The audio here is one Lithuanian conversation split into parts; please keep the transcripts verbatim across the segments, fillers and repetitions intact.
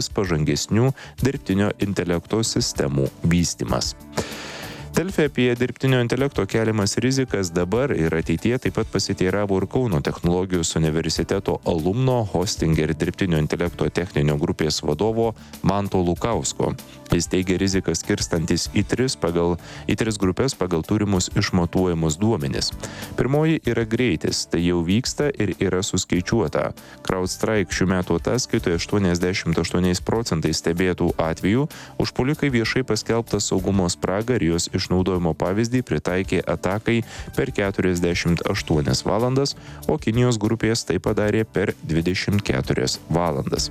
pažangesnių dirbtinio intelekto sistemų vystymas. Delfi apie dirbtinio intelekto keliamas rizikas dabar ir ateityje taip pat pasiteiravo ir Kauno technologijos universiteto alumno hosting ir dirbtinio intelekto techninio grupės vadovo Manto Lukausko. Jis teigia rizikas skirstantis į tris, pagal, į tris grupės pagal turimus išmatuojamus duomenis. Pirmoji yra greitis, tai jau vyksta ir yra suskaičiuota. CrowdStrike šių metų ataskaitoje aštuoniasdešimt aštuoniais procentais stebėtų atvejų užpuolikai viešai paskelbtą saugumo spragą ir jos išnaudojimo pavyzdį pritaikė atakai per keturiasdešimt aštuonias valandas, o Kinijos grupės tai padarė per dvidešimt keturias valandas.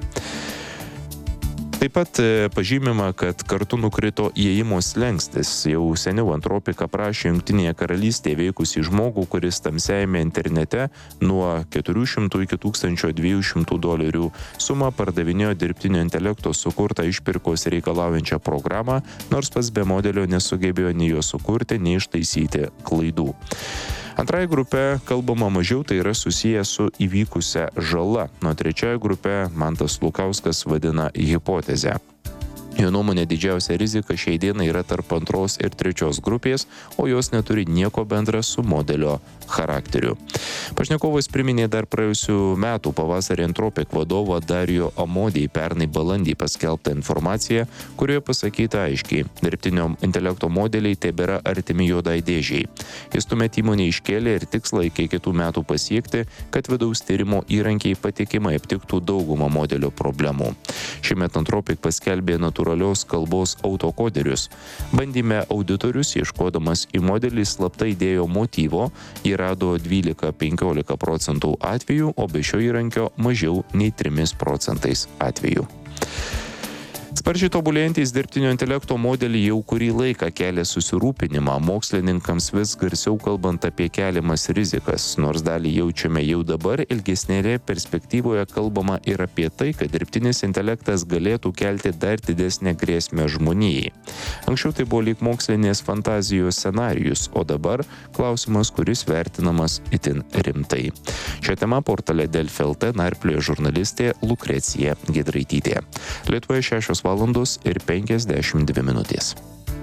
Taip pat pažymima, kad kartu nukrito įėjimo slenkstis. Jau seniau Anthropic aprašė Jungtinėje karalystėje veikusį žmogų, kuris tamsiajame internete nuo keturių šimtų iki tūkstančio dviejų šimtų dolerių sumą pardavinėjo dirbtinio intelekto sukurtą išpirkos reikalaujančią programą, nors pats be modelio nesugebėjo nei jo sukurti, nei ištaisyti klaidų. Antrąją grupę kalbama mažiau, tai yra susiję su įvykusia žala. Nuo trečioje grupę Mantas Lukauskas vadina hipotezę. Jo nuomonė didžiausia rizika šiai dienai yra tarp antros ir trečios grupės, o jos neturi nieko bendra su modelio charakteriu. Pašnekovas priminė dar praėjusių metų pavasarį Anthropic vadovą Dario Amodį pernai balandį paskelbtą informaciją, kurioje pasakyta aiškiai, dirbtinio intelekto modeliai tebėra artimi juodai dėžiai. Jis tuomet įmonė iškėlė ir tikslą iki kitų metų pasiekti, kad vidaus tyrimo įrankiai patikimai aptiktų daugumą modelio problemų. Šiemet Anthropic paskelbė natūralios kalbos autokoderius. Bandyme auditorius, ieškodamas į modelį, slapta įdėjo motyvo, jį rado dvylika penkiolika procentų atvejų, o be šio įrankio mažiau nei trimis procentais atvejų. Sparčiai tobulėjantys dirbtinio intelekto modeliai jau kurį laiką kelia susirūpinimą, mokslininkams vis garsiau kalbant apie keliamas rizikas, nors dalį jaučiame jau dabar, ilgesnėje perspektyvoje kalbama ir apie tai, kad dirbtinis intelektas galėtų kelti dar didesnę grėsmę žmonijai. Anksčiau tai buvo lyg mokslinės fantazijos scenarijus, o dabar klausimas, kuris vertinamas itin rimtai. Šią temą portale Delfi L T narplioja žurnalistė Lukrecija Giedraitytė. Lietuvoje šešios valandos ir penkiasdešimt dvi minutės.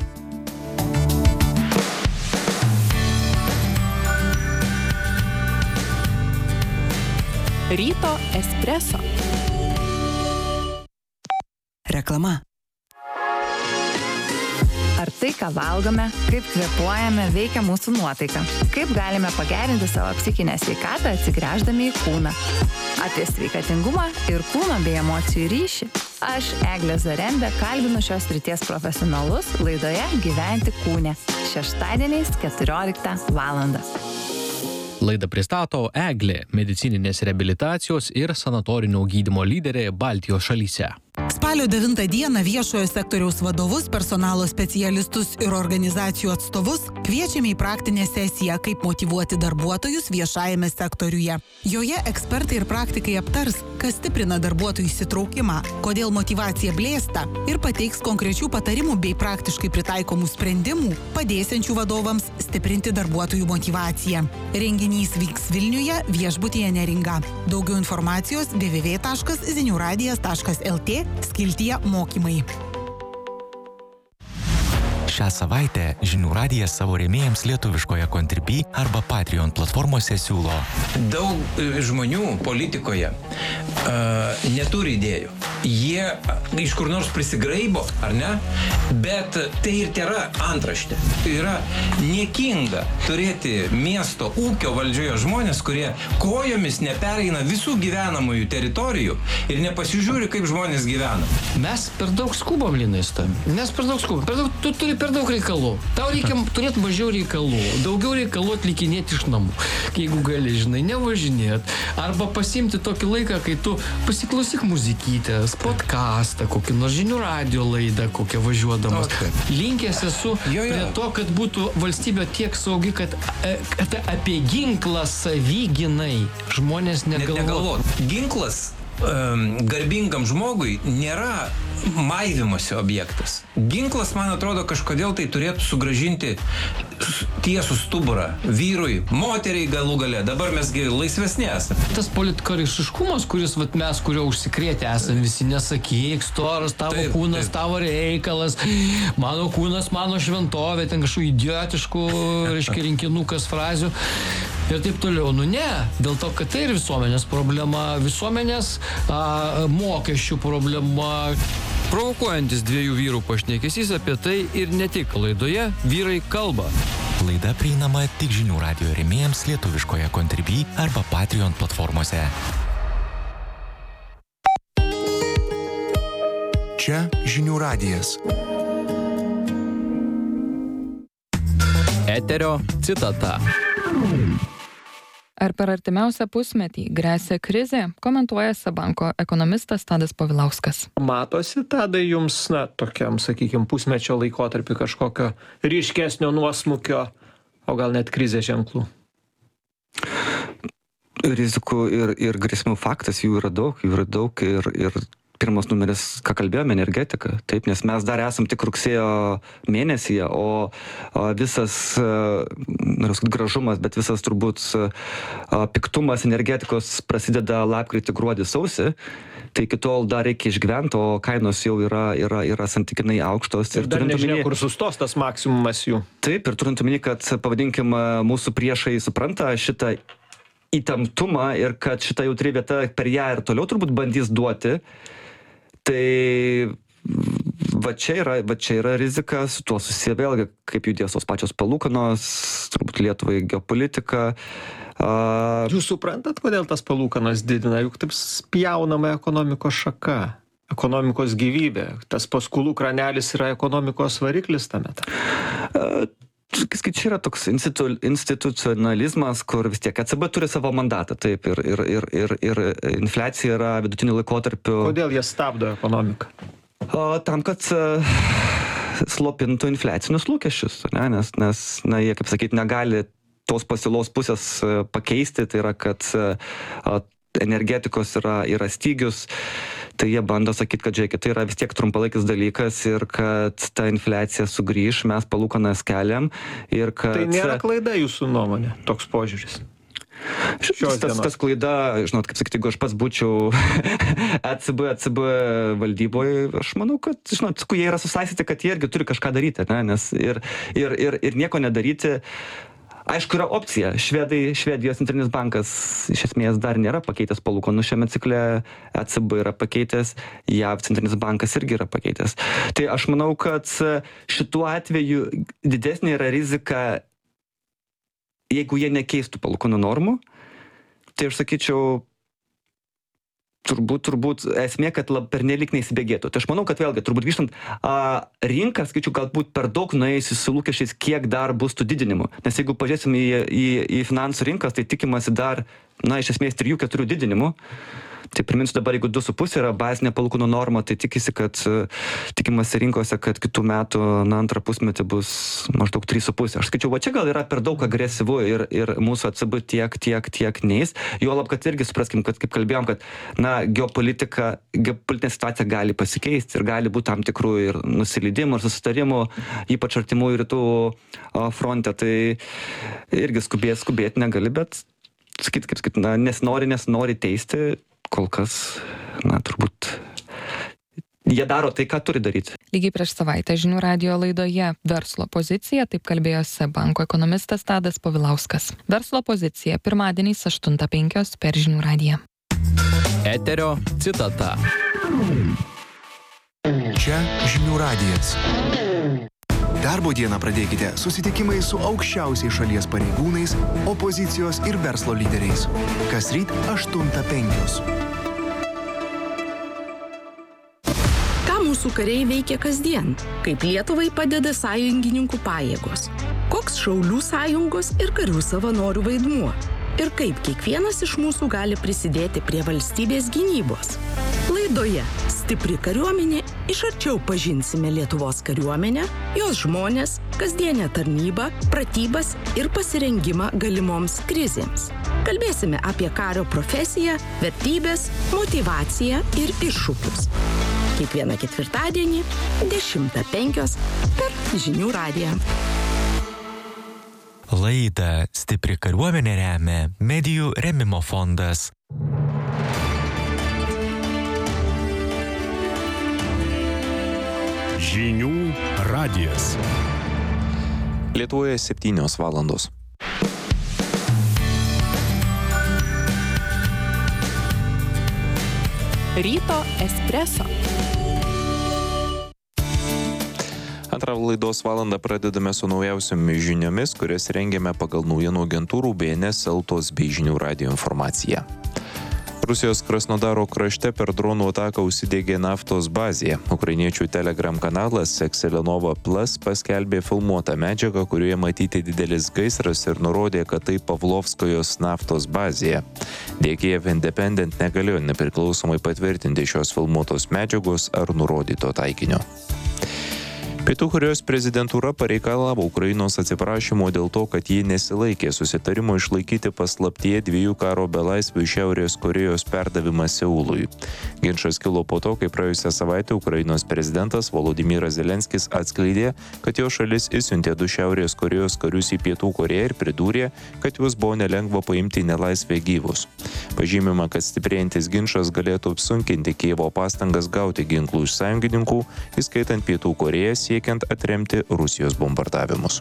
Ryto espreso. Reklama. Ar tai, ką valgome, kaip kvėpuojame, veikia mūsų nuotaiką? Kaip galime pagerinti savo psichinę sveikatą atsigręždami į kūną? Apie sveikatingumą ir kūno bei emocijų ryšį. Aš, Eglė Zarembė, kalbinu šios srities profesionalus laidoje Gyventi kūne. Šeštadieniais keturioliktą valandą. Laidą pristato Eglė, medicininės reabilitacijos ir sanatorinio gydymo lyderė Baltijos šalyse. Spalio devintą dieną viešojo sektoriaus vadovus, personalo specialistus ir organizacijų atstovus kviečiame į praktinę sesiją, kaip motyvuoti darbuotojus viešajame sektoriuje. Joje ekspertai ir praktikai aptars, kas stiprina darbuotojų įsitraukimą, kodėl motyvacija blėsta ir pateiks konkrečių patarimų bei praktiškai pritaikomų sprendimų, padėsiančių vadovams stiprinti darbuotojų motyvaciją. Renginys vyks Vilniuje, viešbutyje Neringa. Daugiau informacijos w w w taškas ziniuradijas taškas l t skiltyje mokymai. Šią savaitę Žinių radijas savo rėmėjams lietuviškoje Contribui arba Patreon platformose siūlo. Daug žmonių politikoje uh, neturi idėjų. Jie iš kur nors prisigraibo, ar ne? Bet tai ir tėra antraštė. Tai yra niekinga turėti miesto ūkio valdžioje žmonės, kurie kojomis nepereina visų gyvenamųjų teritorijų ir nepasižiūri, kaip žmonės gyvena. Mes per daug skubam, Linai, stam. Mes per daug skubam. Per daug, tu turi per daug reikalų. Tau reikia turėti mažiau reikalų. Daugiau reikalų atlikinėti iš namų. Jeigu gali, žinai, nevažinėt. Arba pasimti tokį laiką, kai tu pasiklausyk muzikytės, podcastą, kokį nors Žinių radijo laidą, kokią važiuodamas. Okay. Linkęs esu jo, jo. prie to, kad būtų valstybė tiek saugi, kad, kad apie ginklą savy ginai žmonės negalvotų. Net negalvot. Ginklas um, garbingam žmogui nėra maivimosi objektas. Ginklas, man atrodo, kažkodėl tai turėtų sugražinti tiesų stuburą vyrui, moteriai galų gale. Dabar mesgi laisvesni esame. Tas politkorektiškumas, kuris vat, mes, kurio užsikrėtę esame visi, nesakyk, storas, tavo taip, kūnas, taip. Tavo reikalas, mano kūnas, mano šventovė, ten kažkokių idiotiškų, reiškia, rinkinukas frazių ir taip toliau. Nu ne, dėl to, kad tai ir visuomenės problema, visuomenės a, mokesčių problema. Provokuojantis dviejų vyrų pašnekesys apie tai ir ne tik laidoje Vyrai kalba. Laida prieinama tik žinių radijo rėmėjams lietuviškoje Contribui arba Patreon platformose. Čia žinių radijas. Eterio citata. Ar per artimiausią pusmetį grėsia krizė, komentuoja Seb-banko ekonomistas Tadas Povilauskas. Matosi, Tadai, jums, na, tokiam, sakykime, pusmečio laikotarpį kažkokio ryškesnio nuosmukio, o gal net krizės ženklų? Rizikų ir, ir grėsmių faktas, jų yra daug, jų yra daug ir, ir pirmas numeris, ką kalbėjome, energetika. Taip, nes mes dar esam tik rugsėjo mėnesyje, o, o visas, noriu sakyti, gražumas, bet visas turbūt piktumas energetikos prasideda lapkritį, gruodį, sausį. Tai iki tol dar reikia išgyventi, o kainos jau yra, yra, yra santykinai aukštos. Ir, ir dar nežinia, kur sustos tas maksimumas jų. Taip, ir turint omeny, kad, pavadinkim, mūsų priešai supranta šitą įtemptumą ir kad šita jautri vieta per ją ir toliau turbūt bandys duoti. Tai va čia yra, va čia yra rizika, su tuo susiję vėlgi, kaip judės tos pačios palūkanos, turbūt Lietuvai geopolitika. Uh, Jūs suprantat, kodėl tas palūkanas didina? Juk taip spjaunama ekonomikos šaka, ekonomikos gyvybė. Tas paskolų kranelis yra ekonomikos variklis tame. Uh, Čia yra toks institu, institucionalizmas, kur vis tiek E C B turi savo mandatą, taip, ir, ir, ir, ir, ir infliacija yra vidutiniu laikotarpiu. Kodėl jie stabdo ekonomiką? O, tam, kad uh, slopintų infliacinius lūkesčius, ne? nes, nes na, jie, kaip sakyti, negali tos pasiūlos pusės uh, pakeisti, tai yra, kad uh, energetikos yra, yra stygius, tai jie bando sakyti, kad žiūrėkit, tai yra vis tiek trumpalaikis dalykas ir kad ta infliacija sugrįš, mes palūkanas keliam ir kad... Tai nėra klaida jūsų nuomonė, toks požiūris? Tas, tas, tas klaida, žinot, kaip sakyti, jeigu aš pats būčiau E C B, E C B valdyboje, aš manau, kad, žinot, jie yra susaistyti, kad jie irgi turi kažką daryti, ne? Nes ir, ir, ir, ir nieko nedaryti. Aišku, yra opcija. Švedai, Švedijos centrinis bankas iš esmės dar nėra pakeitęs palūkanų šiame cikle, E C B yra pakeitęs, J A V centrinis bankas irgi yra pakeitęs. Tai aš manau, kad šituo atveju didesnė yra rizika, jeigu jie nekeistų palūkanų normų, tai aš sakyčiau, turbūt, turbūt esmė, kad pernelyg neįsibėgėtų. Tai aš manau, kad vėlgi, turbūt grįžtant, a, rinka, skaičiu, galbūt per daug nuėjusi su lūkesčiais, kiek dar bus tų didinimų. Nes jeigu pažiūrėsim į, į, į finansų rinkas, tai tikimasi dar, na, iš esmės, trijų keturių didinimų. Tai priminsiu dabar, jeigu du su pusė yra bazinė palūkanų norma, tai tikisi, kad tikimasi rinkose, kad kitų metų na, antrą pusmetį bus maždaug trys su pusė. Aš skaičiau, va čia gal yra per daug agresyvu ir, ir mūsų E C B tiek, tiek, tiek neis. Juolab, kad irgi supraskim, kad kaip kalbėjom, kad na, geopolitika, geopolitinė situacija gali pasikeisti ir gali būti tam tikrų ir nusilydimų, ir susitarimų, ypač artimųjų rytų fronte. Tai irgi skubėti, skubėti negali, bet sakyti, kaip sakyti, na, nesinori, nesinori teisti. Kol kas, na, turbūt, jie daro tai, ką turi daryti. Lygiai prieš savaitę žinių radijo laidoje Verslo pozicija, taip kalbėjo Seb-banko ekonomistas Tadas Povilauskas. Verslo pozicija pirmadieniais aštuntą penkios per žinių radiją. Eterio citata. Čia žinių radijas. Darbo dieną pradėkite susitikimai su aukščiausiais šalies pareigūnais, opozicijos ir verslo lyderiais. Kasryt aštuntą penkios. Ką mūsų kariai veikia kasdien? Kaip Lietuvai padeda sąjungininkų pajėgos? Koks šaulių sąjungos ir karių savanorių vaidmuo? Ir kaip kiekvienas iš mūsų gali prisidėti prie valstybės gynybos? Laidoje Stipri kariuomenė iš arčiau pažinsime Lietuvos kariuomenę, jos žmonės, kasdienę tarnybą, pratybas ir pasirengimą galimoms krizėms. Kalbėsime apie kario profesiją, vertybės, motyvaciją ir iššūkius. Kiekvieną ketvirtadienį dešimtą penkios per Žinių radiją. Laidą Stipri kariuomenė remia Medijų rėmimo fondas. Žinių radijas. Lietuvoje septynios valandos. Ryto espreso. Antrą laidos valandą pradedame su naujausiomis žiniomis, kurias rengiame pagal naujienų agentūrų B N S, Eltos bei Žinių radijo informaciją. Rusijos Krasnodaro krašte per dronų ataką užsidegė naftos bazė. Ukrainiečių Telegram kanalas Excelenova Plus paskelbė filmuotą medžiagą, kurioje matyti didelis gaisras ir nurodė, kad tai Pavlovskojos naftos bazė. Kiev Independent negalėjo nepriklausomai patvirtinti šios filmuotos medžiagos ar nurodyto taikinio. Pietų Korėjos prezidentūra pareikalavo Ukrainos atsiprašymo dėl to, kad ji nesilaikė susitarimo išlaikyti paslaptyje dviejų karo belaisvių Šiaurės Korėjos perdavimą Seului. Ginčas kilo po to, kai praėjusią savaitę Ukrainos prezidentas Volodymyras Zelenskis atskleidė, kad jo šalis išsiuntė du Šiaurės Korėjos karius į Pietų Korėją ir pridūrė, kad juos buvo nelengva paimti į nelaisvę gyvus. Pažymima, kad stiprėjantis ginčas galėtų apsunkinti Kijevo pastangas gauti ginklų iš sąjungininkų, įskaitant Pietų Korėją, siekiant atremti Rusijos bombardavimus.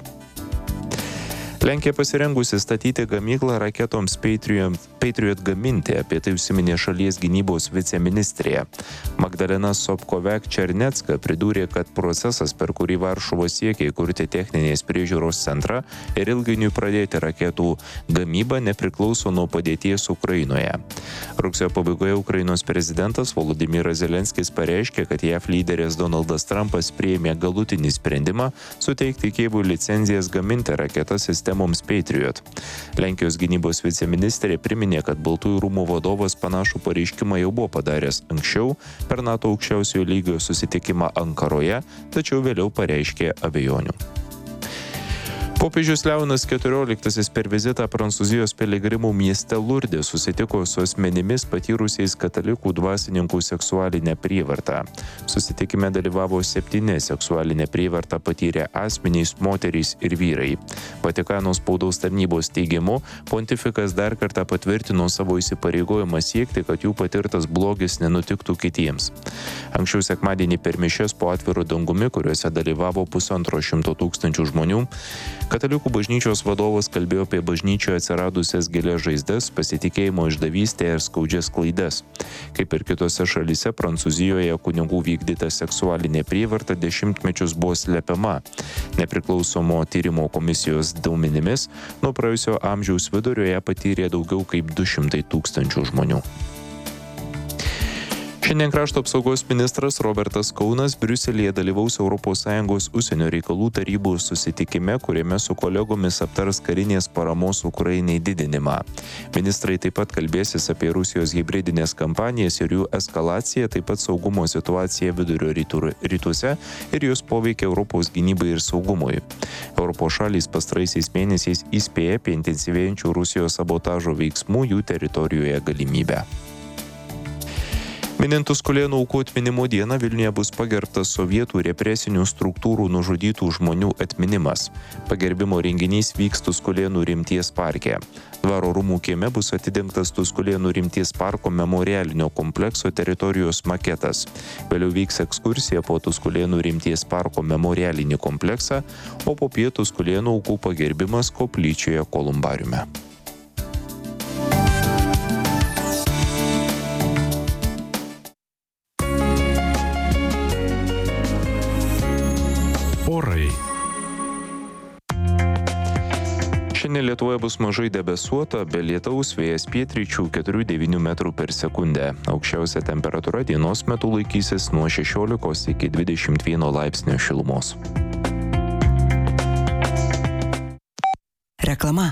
Lenkija pasirengusi statyti gamyklą raketoms Patriot, Patriot gaminti, apie tai užsiminė šalies gynybos viceministrė. Magdalena Sobkovek-Černecka pridūrė, kad procesas, per kurį Varšuva siekia įkurti techninės priežiūros centrą ir ilgainiui pradėti raketų gamybą, nepriklauso nuo padėties Ukrainoje. Rugsėjo pabaigoje Ukrainos prezidentas Volodymyras Zelenskis pareiškė, kad J A V lyderis Donaldas Trumpas priėmė galutinį sprendimą suteikti Kijevui licenzijas gaminti raketas sistemą mums Patriot. Lenkijos gynybos viceministrė priminė, kad Baltųjų rūmų vadovas panašų pareiškimą jau buvo padaręs anksčiau per NATO aukščiausiojo lygio susitikimą Ankaroje, tačiau vėliau pareiškė abejonių. Popiežius Leonas keturioliktasis per vizitą Prancūzijos piligrimų mieste Lurde susitiko su asmenimis patyrusiais katalikų dvasininkų seksualinę prievartą. Susitikime dalyvavo septyni seksualinę prievartą patyrę asmenys, moterys ir vyrai. Vatikano spaudos tarnybos teigimu, pontifikas dar kartą patvirtino savo įsipareigojimą siekti, kad jų patirtas blogis nenutiktų kitiems. Anksčiau sekmadienį per mišias po atviru dangumi, kuriuose dalyvavo pusantro šimto tūkstančių žmonių, Katalikų bažnyčios vadovas kalbėjo apie bažnyčioje atsiradusias gilias žaizdas, pasitikėjimo išdavystę ir skaudžias klaidas. Kaip ir kitose šalyse, Prancūzijoje kunigų vykdyta seksualinė prievarta dešimtmečius buvo slepiama. Nepriklausomo tyrimo komisijos duomenimis, nuo praėjusio amžiaus vidurio ją patyrė daugiau kaip du šimtai tūkstančių žmonių. Šiandien krašto apsaugos ministras Robertas Kaunas Briuselyje dalyvaus Europos Sąjungos užsienio reikalų tarybos susitikime, kuriame su kolegomis aptars karinės paramos Ukrainai didinimą. Ministrai taip pat kalbėsis apie Rusijos hibridinės kampanijas ir jų eskalaciją, taip pat saugumo situaciją vidurio rytuose ir jos poveikia Europos gynybai ir saugumui. Europos šalys pastaraisiais mėnesiais įspėja apie intensyvėjančių Rusijos sabotažo veiksmų jų teritorijoje galimybę. Minint Tuskulėnų aukų atminimo dieną Vilniuje bus pagerbtas sovietų represinių struktūrų nužudytų žmonių atminimas. Pagerbimo renginys vyks Tuskulėnų Rimties parke. Dvaro rūmų kieme bus atidengtas Tuskulėnų Rimties parko memorialinio komplekso teritorijos maketas. Vėliau vyks ekskursija po Tuskulėnų Rimties parko memorialinį kompleksą, o po pietų Tuskulėnų aukų pagerbimas koplyčioje Kolumbariume. Orai. Šiandien Lietuvoje bus mažai debesuota, be lietaus, vėjas pietryčių keturi devyni metrų per sekundę. Aukščiausia temperatūra dienos metu laikysis nuo šešiolikos iki dvidešimt vieno laipsnio šilumos. Reklama.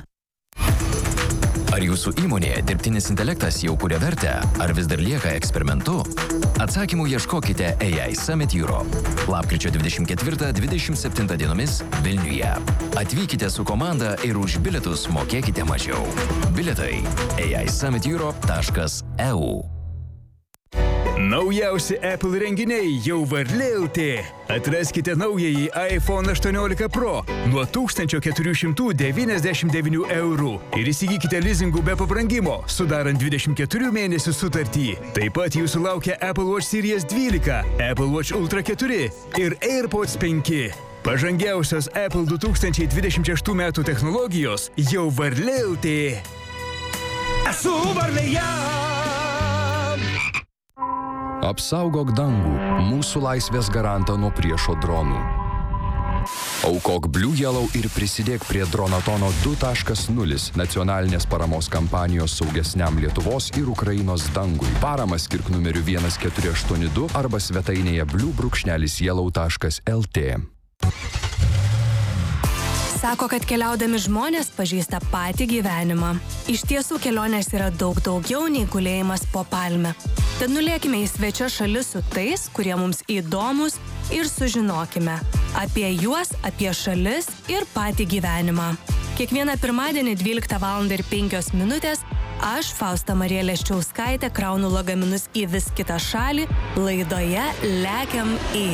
Ar jūsų įmonėje dirbtinis intelektas jau kuria vertę, ar vis dar lieka eksperimentu? Atsakymų ieškokite A I Summit Europe. Lapkričio dvidešimt ketvirtą dvidešimt septintą dienomis Vilniuje. Atvykite su komanda ir už bilietus mokėkite mažiau. Bilietai a i summit europe taškas e u. Naujausi Apple renginiai jau Varlė L T. Atraskite naująjį iPhone aštuoniolika Pro nuo tūkstančio keturių šimtų devyniasdešimt devynių eurų ir įsigykite lizingų be pabrangimo, sudarant dvidešimt keturių mėnesių sutartį. Taip pat jūsų laukia Apple Watch Series dvylika, Apple Watch Ultra keturi ir AirPods penki. Pažangiausios Apple du tūkstančiai dvidešimt šeštų metų technologijos jau Varlė L T. Esu Varlėje! Apsaugok dangų, mūsų laisvės garantą nuo priešo dronų. Aukok Blue Yellow ir prisidėk prie Dronatono du taškas nulis nacionalinės paramos kampanijos saugesniam Lietuvos ir Ukrainos dangui. Paramą skirk numeriu vienas keturi aštuoni du arba svetainėje blue yellow taškas l t. Sako, kad keliaudami žmonės pažįsta patį gyvenimą. Iš tiesų kelionės yra daug daugiau nei gulėjimas po palme. Tad nulėkime į svečią šalis su tais, kurie mums įdomus ir sužinokime apie juos, apie šalis ir patį gyvenimą. Kiekvieną pirmadienį dvyliktą valandą ir penkios minutės aš, Fausta Marija Leščiauskaitė, kraunu lagaminus į vis kitą šalį laidoje Lekiam į.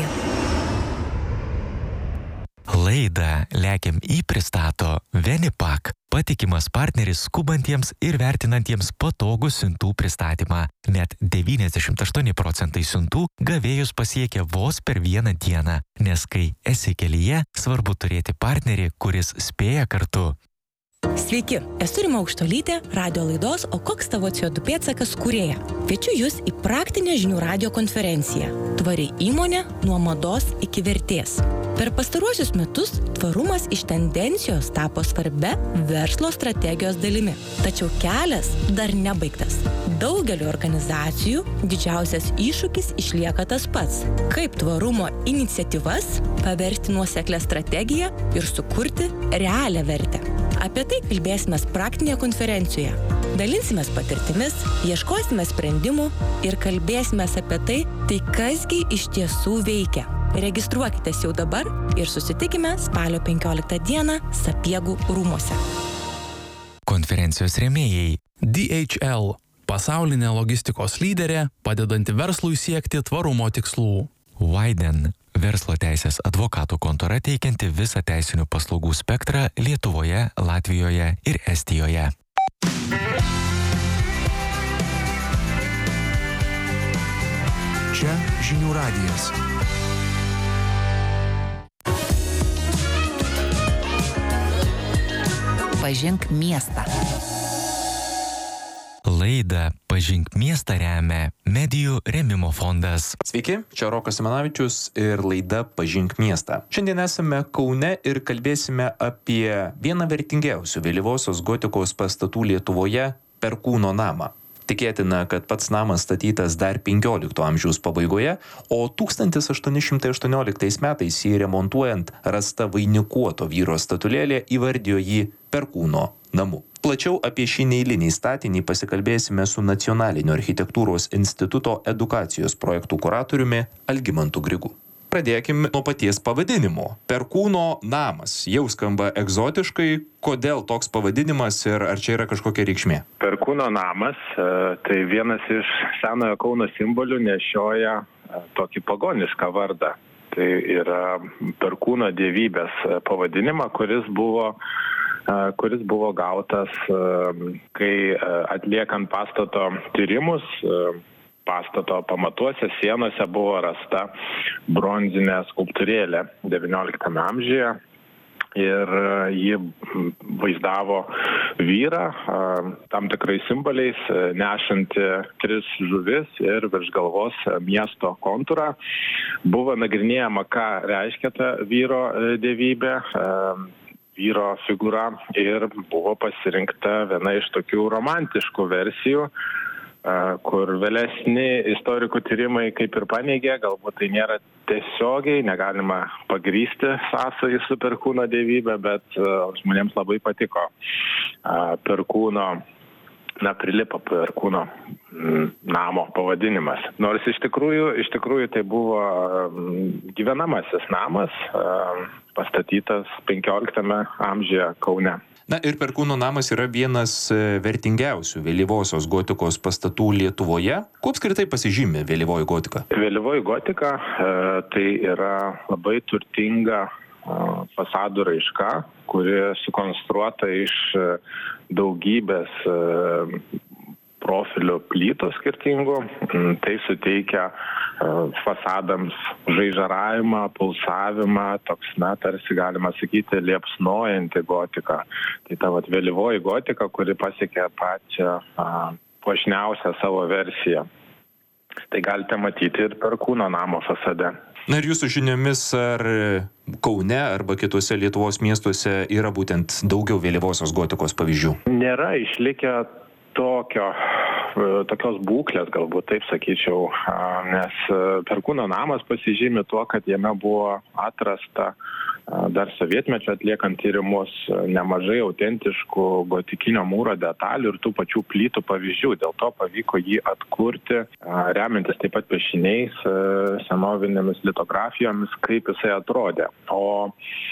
Laidą Lekiam į pristato Venipak, patikimas partneris skubantiems ir vertinantiems patogų siuntų pristatymą. Net devyniasdešimt aštuoni procentai siuntų gavėjus pasiekia vos per vieną dieną, nes kai esi kelyje, svarbu turėti partnerį, kuris spėja kartu. Sveiki, esu Rima Aukštuolytė, radio laidos O koks tavo C O du pėdsakas kūrėja. Kviečiu jūs į praktinę žinių radijo konferenciją Tvari įmonė nuo mados iki vertės. Per pastaruosius metus tvarumas iš tendencijos tapo svarbia verslo strategijos dalimi. Tačiau kelias dar nebaigtas. Daugeliu organizacijų didžiausias iššūkis išlieka tas pats. Kaip tvarumo iniciatyvas paversti nuoseklią strategiją ir sukurti realią vertę. Apie tai kalbėsime praktinėje konferencijoje. Dalinsimės patirtimis, ieškosime sprendimų ir kalbėsime apie tai, tai kasgi iš tiesų veikia. Registruokitės jau dabar ir susitikime spalio penkioliktą dieną Sapiegų rūmuose. Konferencijos rėmėjai D H L – pasaulinė logistikos lyderė, padedanti verslui siekti tvarumo tikslų. Widen – verslo teisės advokatų kontora teikianti visą teisinių paslaugų spektrą Lietuvoje, Latvijoje ir Estijoje. Čia žinių radijas. Pažink miestą. Laidą Pažink miestą remia Medijų rėmimo fondas. Sveiki, čia Rokas Simanavičius ir laida Pažink miestą. Šiandien esame Kaune ir kalbėsime apie vieną vertingiausių vėlyvosios gotikos pastatų Lietuvoje – Perkūno namą. Tikėtina, kad pats namas statytas dar penkiolikto amžiaus pabaigoje, o tūkstantis aštuoni šimtai aštuonioliktais metais jį remontuojant rasta vainikuoto vyro statulėlė įvardijo jį Perkūno namu. Plačiau apie šį neeilinį statinį pasikalbėsime su Nacionalinio architektūros instituto edukacijos projektų kuratoriumi Algimantu Grigu. Pradėkime nuo paties pavadinimo. Perkūno namas. Jau skamba egzotiškai. Kodėl toks pavadinimas ir ar čia yra kažkokia reikšmė? Perkūno namas tai vienas iš senojo Kauno simbolių nešioja tokį pagonišką vardą. Tai yra Perkūno dievybės pavadinimą, kuris buvo kuris buvo gautas, kai atliekant pastato tyrimus, pastato pamatuose, sienose buvo rasta bronzinė skulptūrėlė devynioliktame amžiuje ir ji vaizdavo vyrą tam tikrais simboliais, nešantį tris žuvis ir virš galvos miesto kontūrą. Buvo nagrinėjama, ką reiškia ta vyro dievybė, vyro figūra ir buvo pasirinkta viena iš tokių romantiškų versijų, kur vėlesni istorikų tyrimai kaip ir paneigė, galbūt tai nėra tiesiogiai, negalima pagrįsti sąsajų su Perkūno dievybė, bet žmonėms labai patiko Perkūno na, prilipa Perkūno namo pavadinimas. Nors iš tikrųjų, iš tikrųjų tai buvo gyvenamasis namas, pastatytas penkioliktame amžiuje Kaune. Na ir Perkūno namas yra vienas vertingiausių vėlyvosios gotikos pastatų Lietuvoje. Kuo apskritai pasižymi vėlyvoji gotika? Vėlyvoji gotika tai yra labai turtinga fasadų raiška, kuri sukonstruota iš daugybės profilių plytų skirtingų. Tai suteikia fasadams žaižaravimą, pulsavimą, toks, na, tarsi galima sakyti, liepsnojanti gotika. Tai ta vat vėlyvoji gotika, kuri pasiekė pačią puošniausią savo versiją. Tai galite matyti ir Perkūno namo fasade. Na ir jūsų žiniomis, ar Kaune arba kitose Lietuvos miestuose yra būtent daugiau vėlyvosios gotikos pavyzdžių? Nėra išlikę tokio, tokios būklės, galbūt taip sakyčiau, nes Perkūno namas pasižymi tuo, kad jame buvo atrasta dar sovietmečio atliekant tyrimus nemažai autentiškų gotikinio mūro detalių ir tų pačių plytų pavyzdžių. Dėl to pavyko jį atkurti, remiantis taip pat piešiniais, senovinėmis litografijomis, kaip jisai atrodė. O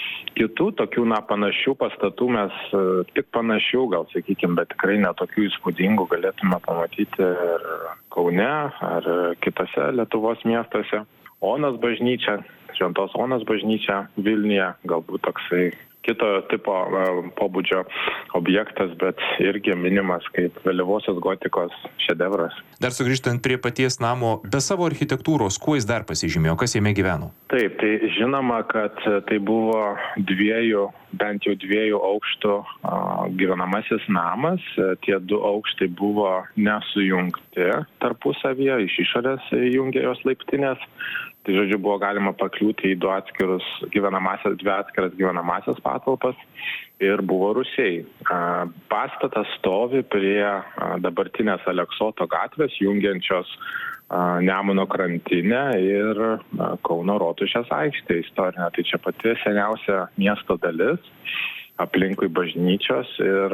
kitų tokių, na, panašių pastatų mes, tik panašių, gal sakykime, bet tikrai netokių įspūdingų galėtume pamatyti ir Kaune, ar kitose Lietuvos miestuose. Onos bažnyčia, Šventos Onos bažnyčia Vilniuje, galbūt toksai kito tipo pobūdžio objektas, bet irgi minimas kaip vėlyvosios gotikos šedevras. Dar sugrįžtant prie paties namo, be savo architektūros, kuo jis dar pasižymėjo, kas jame gyveno? Taip, tai žinoma, kad tai buvo dviejų, bent jau dviejų aukštų gyvenamasis namas. Tie du aukštai buvo nesujungti tarpusavyje, iš išorės jungė jos laiptinės. Tai žodžiu, buvo galima pakliūti į du atskirus gyvenamasias, dvi atskiras gyvenamasias patalpas ir buvo rūsiai. Pastatas stovi prie dabartinės Aleksoto gatvės, jungiančios Nemuno krantinę ir Kauno Rotušės aikštę istorinę. Tai čia pati seniausia miesto dalis, aplinkui bažnyčios ir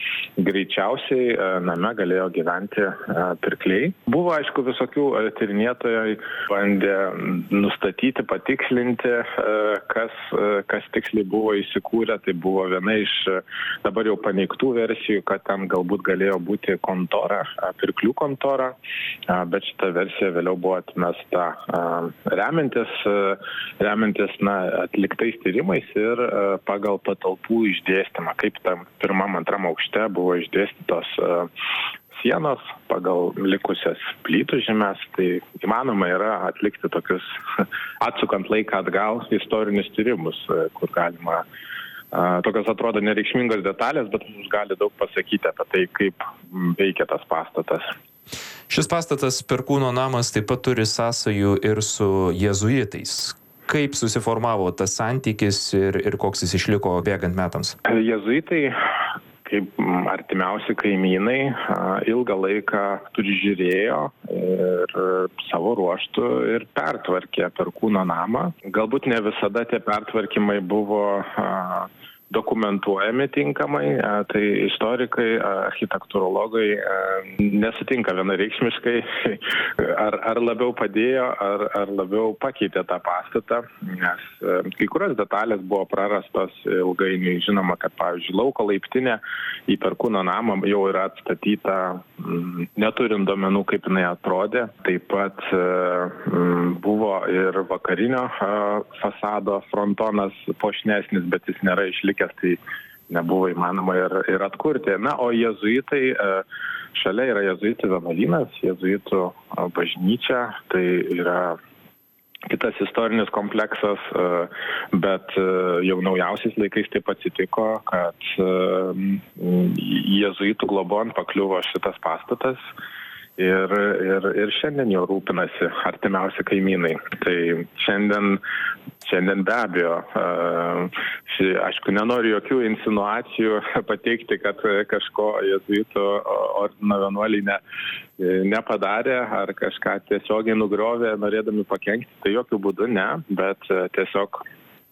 greičiausiai name galėjo gyventi pirkliai. Buvo, aišku, visokių tyrinėtojai bandė nustatyti, patikslinti, kas, kas tiksliai buvo įsikūrę. Tai buvo viena iš dabar jau paneigtų versijų, kad ten galbūt galėjo būti kontora, pirklių kontora, bet šita versija vėliau buvo atmesta remiantis, remiantis na, atliktais tyrimais ir pagal patalpų išdėstymą, kaip tam pirmam, antram aukšte buvo išdėstytos sienos pagal likusias plytų žemes, tai įmanoma yra atlikti tokius, atsukant laiką atgal, istorinius tyrimus, kur galima, tokios atrodo nereikšmingos detalės, bet mums gali daug pasakyti apie tai, kaip veikia tas pastatas. Šis pastatas Perkūno namas taip pat turi sąsajų ir su jėzuitais. Kaip susiformavo tas santykis ir, ir koks jis išliko bėgant metams? Jėzuitai, kaip artimiausi kaimynai, ilgą laiką prižiūrėjo ir savo ruoštų ir pertvarkė Perkūno namą. Galbūt ne visada tie pertvarkymai buvo dokumentuojami tinkamai, tai istorikai, architektūrologai nesutinka vienareikšmiškai, ar, ar labiau padėjo, ar, ar labiau pakeitė tą pastatą, nes kai kurios detalės buvo prarastos ilgainiui. Žinoma, kad, pavyzdžiui, lauko laiptinė į Perkūno namą jau yra atstatyta, neturint duomenų, kaip jinai atrodė. Taip pat buvo ir vakarinio fasado frontonas puošnesnis, bet jis nėra išlikęs, tai nebuvo įmanoma ir, ir atkurti. Na, o jėzuitai, šalia yra jėzuitų vienuolynas, jėzuitų bažnyčia, tai yra kitas istorinis kompleksas, bet jau naujausiais laikais taip atsitiko, kad jėzuitų globon pakliuvo šitas pastatas ir, ir, ir šiandien jau rūpinasi artimiausi kaimynai. Tai šiandien Šiandien be abejo, aišku, nenoriu jokių insinuacijų pateikti, kad kažko jėzuitų ordino vienuoliai ne, nepadarė ar kažką tiesiogiai nugriovė, norėdami pakenkti, tai jokių būdų ne, bet tiesiog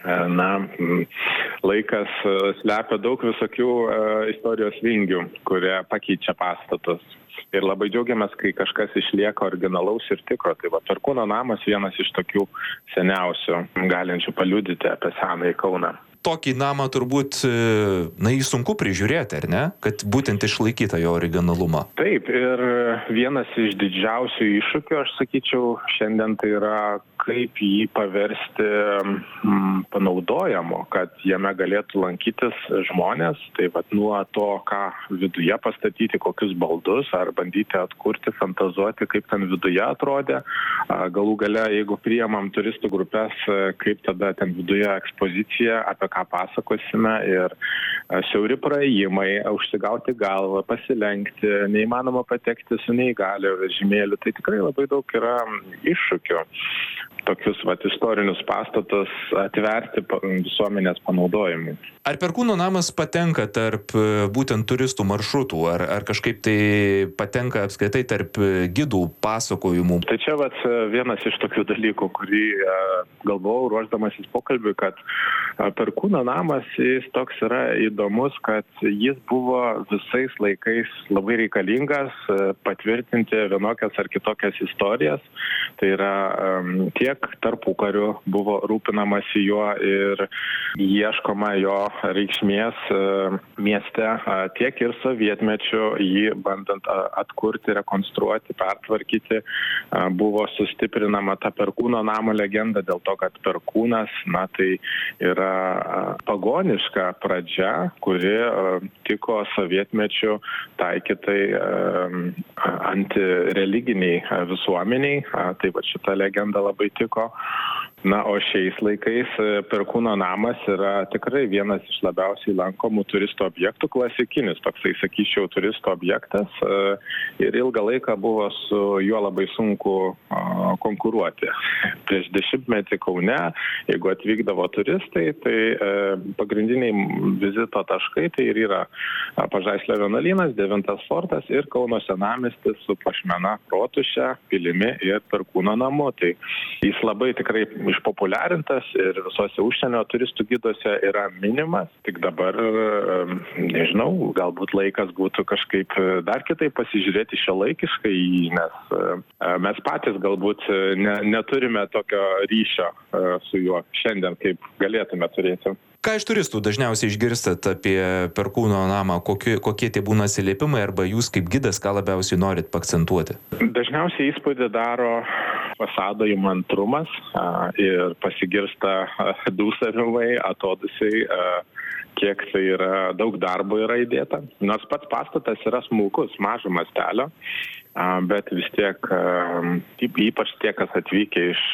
na, laikas slepia daug visokių istorijos vingių, kurie pakeičia pastatus. Ir labai džiaugiamės, kai kažkas išlieka originalaus ir tikro. Tai va, Perkūno namas vienas iš tokių seniausių, galinčių paliudyti apie senąjį Kauną. Tokį namą turbūt, na, jį sunku prižiūrėti, ar ne? Kad būtent išlaikyta jo originalumą. Taip, ir vienas iš didžiausių iššūkių, aš sakyčiau, šiandien tai yra, kaip jį paversti mm, panaudojamu, kad jame galėtų lankytis žmonės. Tai vat, nuo to, ką viduje pastatyti, kokius baldus, ar bandyti atkurti, fantazuoti, kaip ten viduje atrodė. Galų gale, jeigu priimam turistų grupės, kaip tada ten viduje ekspozicija, apie ką pasakosime, ir siauri praėjimai, užsigauti galvą, pasilenkti, neįmanoma patekti su neįgalio vežimėliu. Tai tikrai labai daug yra iššūkių tokius vat, istorinius pastatus atverti visuomenės panaudojimui. Ar Perkūno namas patenka tarp būtent turistų maršrutų, ar, ar kažkaip tai patenka apskritai tarp gidų pasakojimų? Tai čia vat, vienas iš tokių dalykų, kurį galvojau ruošdamasis pokalbiui, kad Perkūno namas jis toks yra įdomus, kad jis buvo visais laikais labai reikalingas patvirtinti vienokias ar kitokias istorijas. Tai yra tiek tarpukariu buvo rūpinamasi juo ir ieškoma jo reikšmės mieste, tiek ir sovietmečiu jį bandant atkurti, rekonstruoti, pertvarkyti, buvo sustiprinama ta Perkūno namo legenda dėl to, kad Perkūnas, na, tai yra pagoniška pradžia, kuri tiko sovietmečiu taikytai antireliginiai visuomeniai, tai va šita legenda labai tiko. Na, o šiais laikais Perkūno namas yra tikrai vienas iš labiausiai lankomų turistų objektų, klasikinis toksai, sakyčiau, turistų objektas, ir ilgą laiką buvo su juo labai sunku konkuruoti. Prieš dešimtmetį Kaune, jeigu atvykdavo turistai, tai pagrindiniai vizito taškai tai ir yra Pažaislio vienuolynas, Devintas fortas ir Kauno senamiestis su Puošmena, Rotuše, pilimi ir Perkūno namu. Tai jis labai tikrai išpopuliarintas ir visose užsienio turistų giduose yra minimas. Tik dabar, nežinau, galbūt laikas būtų kažkaip dar kitaip pasižiūrėti šiuolaikiškai, nes mes patys galbūt ne, neturime tokio ryšio su juo šiandien, kaip galėtume turėti. Ką iš turistų dažniausiai išgirstat apie Perkūno namą? Kokie, kokie tie būna atsiliepimai, arba jūs kaip gidas, ką labiausiai norit paakcentuoti? Dažniausiai įspūdį daro fasado įmantrumas ir pasigirsta dūsavimai, atodusiai, kiek tai yra, daug darbo yra įdėta. Nors pats pastatas yra smulkus, mažo mastelio, bet vis tiek, ypač tie, kas atvykę iš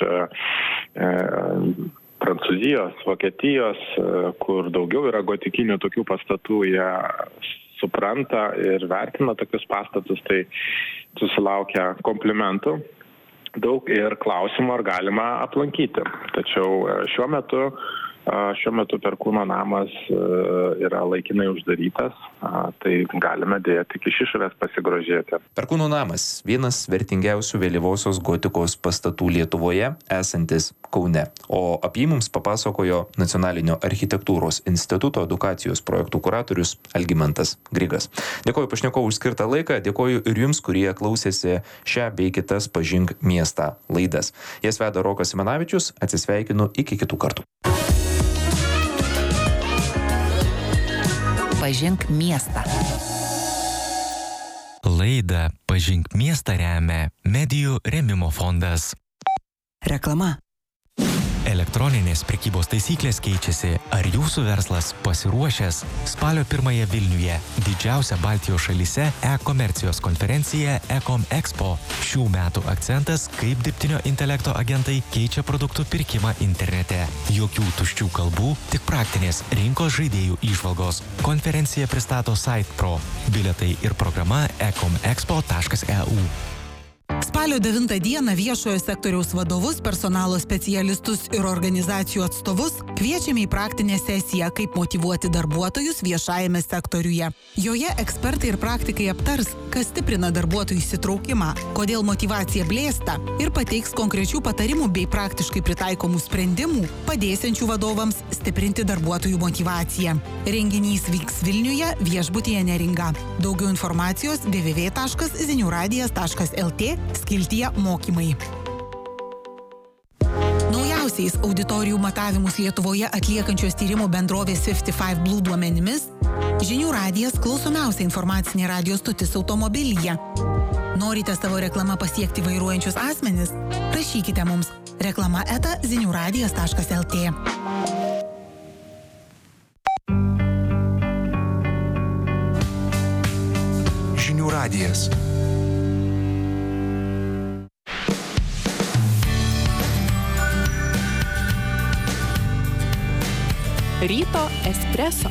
Prancūzijos, Vokietijos, kur daugiau yra gotikinių tokių pastatų, jie supranta ir vertina tokius pastatus, tai susilaukia komplimentų daug ir klausimų, ar galima aplankyti. Tačiau šiuo metu Šiuo metu Perkūno namas yra laikinai uždarytas, tai galime dėja tik iš išorės pasigrožėti. Perkūno namas – vienas vertingiausių vėlyvosios gotikos pastatų Lietuvoje, esantis Kaune. O apie jį mums papasakojo Nacionalinio architektūros instituto edukacijos projektų kuratorius Algimantas Grigas. Dėkoju pašnekovui už skirtą laiką, dėkoju ir jums, kurie klausėsi šią bei kitas Pažink miestą laidas. Jas veda Rokas Simanavičius, atsisveikinu iki kitų kartų. Pažink miestą. Laidą Pažink miestą remia Medijų rėmimo fondas. Reklama. Elektroninės prekybos taisyklės keičiasi. Ar jūsų verslas pasiruošęs? Spalio pirmąją Vilniuje didžiausia Baltijos šalyse e-komercijos konferencija Ecom Expo. Šių metų akcentas, kaip dirbtinio intelekto agentai keičia produktų pirkimą internete. Jokių tuščių kalbų, tik praktinės rinkos žaidėjų įžvalgos. Konferencija pristato SitePro. Bilietai ir programa ecom expo taškas e u. Spalio devintą dieną viešojo sektoriaus vadovus, personalo specialistus ir organizacijų atstovus kviečiame į praktinę sesiją, kaip motyvuoti darbuotojus viešajame sektoriuje. Joje ekspertai ir praktikai aptars, kas stiprina darbuotojų įsitraukimą, kodėl motyvacija blėsta ir pateiks konkrečių patarimų bei praktiškai pritaikomų sprendimų, padėsiančių vadovams stiprinti darbuotojų motyvaciją. Renginys vyks Vilniuje, viešbutyje Neringa. Daugiau informacijos w w w taškas ziniuradijas taškas l t skiltyje mokymai. Naujausiais auditorijų matavimus Lietuvoje atliekančios tyrimų bendrovės fifty five Blue duomenimis, Žinių radijas klausomiausia informacinė radijo stotis automobilyje. Norite savo reklamą pasiekti vairuojančius asmenis? Rašykite mums reklama eta ziniuradijas taškas l t. Žinių radijas. Ryto espreso.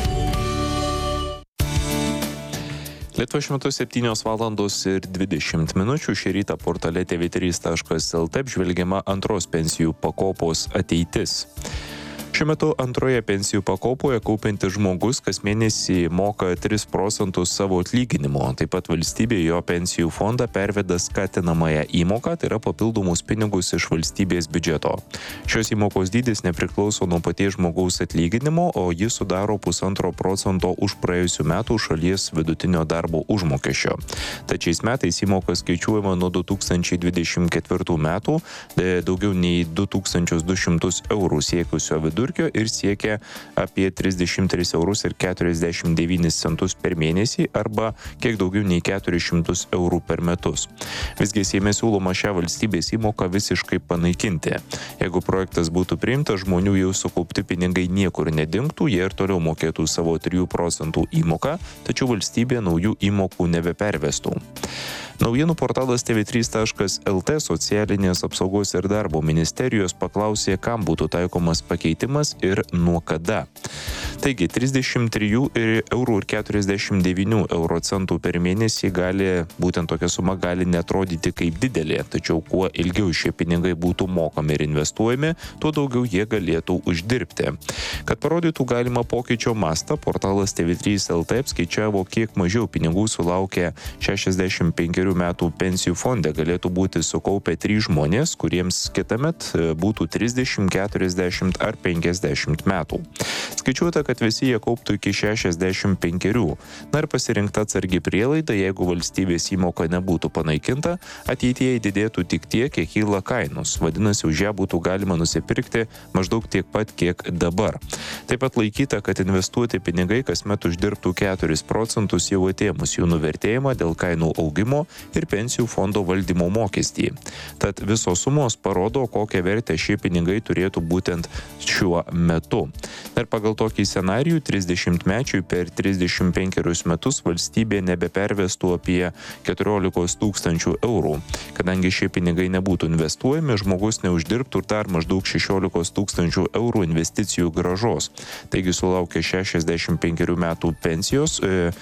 Lietuva šiuo metu septynios valandos ir dvidešimt minučių. Šį rytą portale t v trys taškas l t apžvelgiama antros pensijų pakopos ateitis. Šiuo metu antroje pensijų pakopoje kaupiantis žmogus kas mėnesį moka tris procentus savo atlyginimo. Taip pat valstybė jo pensijų fondą perveda skatinamąją įmoką, tai yra papildomus pinigus iš valstybės biudžeto. Šios įmokos dydis nepriklauso nuo paties žmogaus atlyginimo, o jis sudaro pusantro procento už praėjusių metų šalies vidutinio darbo užmokesčio. Tad šiais metais įmoka skaičiuojama nuo du tūkstančiai dvidešimt ketvirtų metų daugiau nei du tūkstančius du šimtus eurų siekusio vidurkio ir siekia apie trisdešimt tris eurus ir keturiasdešimt devynis centus per mėnesį arba kiek daugiau nei keturis šimtus eurų per metus. Visgi Seime siūloma šią valstybės įmoką visiškai panaikinti. Jeigu projektas būtų priimtas, žmonių jau sukaupti pinigai niekur nedingtų, jie ir toliau mokėtų savo trijų procentų įmoką, tačiau valstybė naujų įmokų nebepervestų. Naujienų portalas t v trys taškas l t socialinės apsaugos ir darbo ministerijos paklausė, kam būtų taikomas pakeitimas ir nuo kada. Taigi, trisdešimt trijų eurų ir keturiasdešimt devynių euro centų per mėnesį gali, būtent tokia suma gali netrodyti kaip didelė, tačiau kuo ilgiau šie pinigai būtų mokami ir investuojami, tuo daugiau jie galėtų uždirbti. Kad parodytų galimą pokyčio mastą, portalas t v trys taškas l t apskaičiavo, kiek mažiau pinigų sulaukia šešiasdešimt penkerių metų pensijų fonde galėtų būti sukaupę trys žmonės, kuriems kitamet būtų trisdešimt, keturiasdešimt ar penkiasdešimt metų. Skaičiuota, kad visi jie kauptų iki šešiasdešimt penkerių. Na ir pasirinkta atsargi prielaida, jeigu valstybės įmoka nebūtų panaikinta, ateityje didėtų tik tiek, kiek kyla kainos. Vadinasi, už ją būtų galima nusipirkti maždaug tiek pat, kiek dabar. Taip pat laikyta, kad investuoti pinigai kasmet uždirbtų keturis procentus jau atėmus jų nuvertėjimą dėl kainų augimo ir pensijų fondo valdymo mokestį. Tad visos sumos parodo, kokią vertę šie pinigai turėtų būtent šiuo metu. Ir pagal tokį scenarijų trisdešimtmečiui per trisdešimt penkerius metus valstybė nebepervestų apie keturiolika tūkstančių eurų. Kadangi šie pinigai nebūtų investuojami, žmogus neuždirbtų ir dar maždaug šešiolika tūkstančių eurų investicijų grąžos. Taigi sulaukę šešiasdešimt penkerių metų pensijos,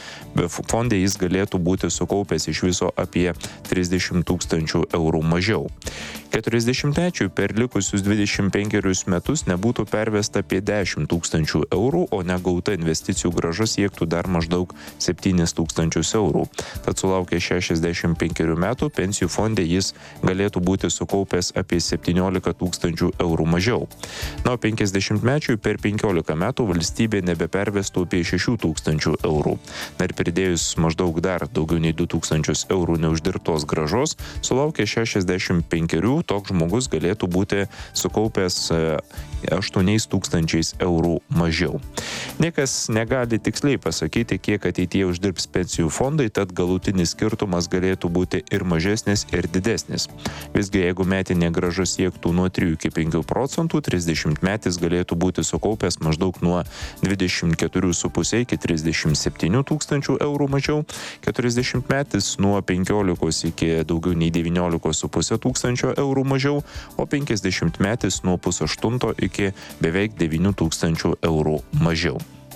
fonde jis galėtų būti sukaupęs iš viso apie trisdešimt tūkstančių eurų mažiau. keturiasdešimtmečiui per likusius dvidešimt penkerius metus nebūtų pervesta apie dešimt tūkstančių eurų, o negauta investicijų grąža siektų dar maždaug septynis tūkstančius eurų. Tad sulaukę šešiasdešimt penkerių metų pensijų fonde jis galėtų būti sukaupęs apie septyniolika tūkstančių eurų mažiau. Na, o penkiasdešimtmečiui per penkiolika metų valstybė nebepervestų apie šešių tūkstančių eurų. Na ir pridėjus maždaug dar daugiau nei du tūkstančius eurų neuždirbtos grąžos, sulaukę šešiasdešimt penkerių toks žmogus galėtų būti sukaupęs aštuoniais tūkstančiais eurų mažiau. Niekas negali tiksliai pasakyti, kiek ateityje uždirbs pensijų fondai, tad galutinis skirtumas galėtų būti ir mažesnis, ir didesnis. Visgi, jeigu metinė grąža siektų nuo trijų iki penkių procentų, trisdešimtmetis galėtų būti sukaupęs maždaug nuo dvidešimt keturių su puse iki trisdešimt septynių tūkstančių eurų mažiau, keturiasdešimtmetis nuo penkiolikos iki daugiau nei devyniolikos su puse tūkstančio eurų mažiau, o penkiasdešimtmetis nuo pusaštunto iki beveik devynių tūkstančių eurų mažiau.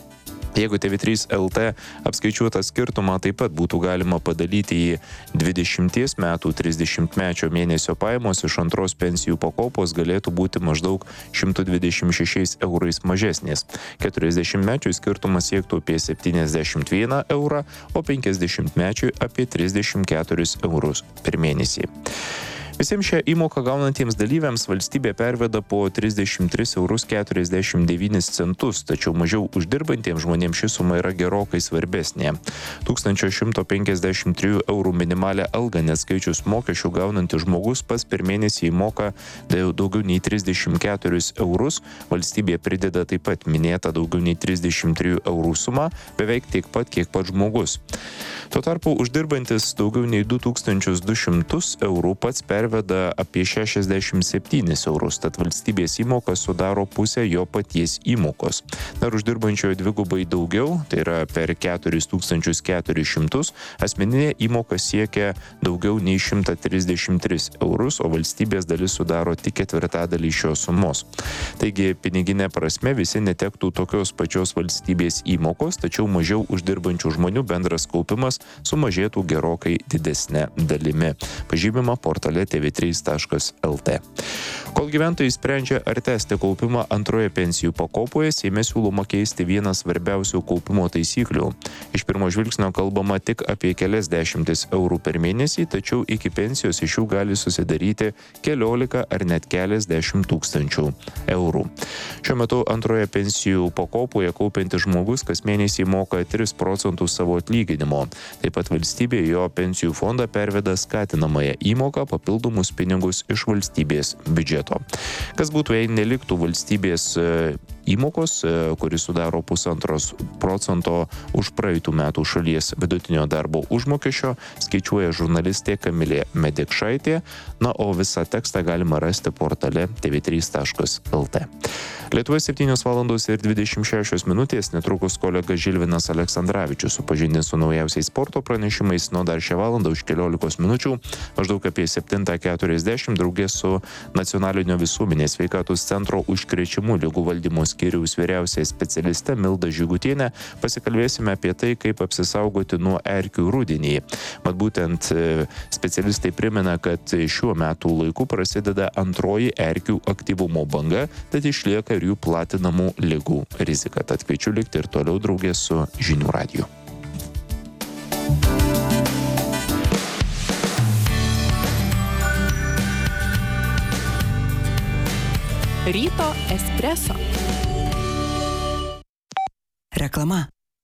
Jeigu T V trys L T apskaičiuotą skirtumą taip pat būtų galima padalyti į dvidešimties metų trisdešimtmečio mėnesio pajamos, iš antros pensijų pakopos galėtų būti maždaug šimtas dvidešimt šešiais eurais mažesnės. keturiasdešimtmečiui skirtumas siektų apie septyniasdešimt vieną eurą, o penkiasdešimtmečiui apie trisdešimt keturis eurus per mėnesį. Visiems šią įmoką gaunantiems dalyviams valstybė perveda po trisdešimt tris eurus keturiasdešimt devynis centus, tačiau mažiau uždirbantiems žmonėms ši suma yra gerokai svarbesnė. tūkstančio šimto penkiasdešimt trijų eurų minimalę algą neskaičius mokesčių gaunantis žmogus pas per mėnesį įmoka daugiau nei trisdešimt keturis eurus, valstybė prideda taip pat minėtą daugiau nei trisdešimt trijų eurų sumą, beveik tiek pat, kiek pat žmogus. Tuo tarpu uždirbantis daugiau nei du tūkstančius du šimtus eurų pats perveda veda apie šešiasdešimt septynis eurus, tad valstybės įmoka sudaro pusę jo paties įmokos. Dar uždirbančiojo dvigubai daugiau, tai yra per keturis tūkstančius keturis šimtus, asmeninė įmoka siekia daugiau nei šimtą trisdešimt tris eurus, o valstybės dalis sudaro tik ketvirtadalį šios sumos. Taigi, piniginė prasme visi netektų tokios pačios valstybės įmokos, tačiau mažiau uždirbančių žmonių bendras kaupimas sumažėtų gerokai didesnė dalimi. Pažymima portale T V trys taškas L T. Kol gyventojai sprendžia, ar tęsti kaupimą antroje pensijų pakopoje, Seime siūloma keisti vieną svarbiausių kaupimo taisyklių. Iš pirmo žvilgsnio kalbama tik apie kelias dešimtis eurų per mėnesį, tačiau iki pensijos iš jų gali susidaryti keliolika ar net keliasdešimt tūkstančių eurų. Šiuo metu antroje pensijų pakopoje kaupiantis žmogus kas mėnesį moka tris procentus savo atlyginimo. Taip pat valstybė jo pensijų fondą perveda skatinamąją įmoką, papildomus pinigus iš valstybės biudžeto. Kas būtų, jei neliktų valstybės įmokos, kuris sudaro pusantros procento už praeitų metų šalies vidutinio darbo užmokesčio, skaičiuoja žurnalistė Kamilė Medekšaitė, na, o visą tekstą galima rasti portale T V trys taškas L T. Lietuvoje septynios valandos ir dvidešimt šešios minutės, netrukus kolega Žilvinas Aleksandravičius supažindins su naujausiais sporto pranešimais, nuo dar šią valandą už keliolikos minučių, maždaug apie septintą keturiasdešimt draugė su Nacionalinio visuomenės sveikatos centro užkrečiamų ligų valdymo skyriaus vyriausia specialiste Milda Žygutienė pasikalbėsime apie tai, kaip apsisaugoti nuo erkių rudenį. Mat būtent specialistai primena, kad šiuo metų laiku prasideda antroji erkių aktyvumo banga, tad išlieka ir jų platinamų ligų rizika. Tad kviečiu likti ir toliau draugė su Žinių radiju. Ryto espreso. Reklama.